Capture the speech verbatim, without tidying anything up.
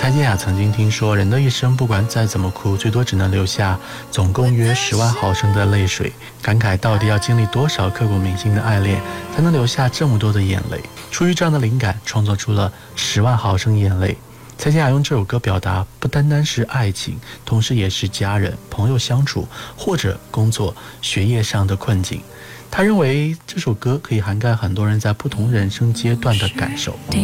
蔡健雅曾经听说，人的一生不管再怎么哭，最多只能留下总共约十万毫升的泪水，感慨到底要经历多少刻骨铭心的爱恋，才能留下这么多的眼泪。出于这样的灵感，创作出了十万毫升眼泪。蔡健雅用这首歌表达不单单是爱情，同时也是家人、朋友相处，或者工作、学业上的困境。他认为这首歌可以涵盖很多人在不同人生阶段的感受。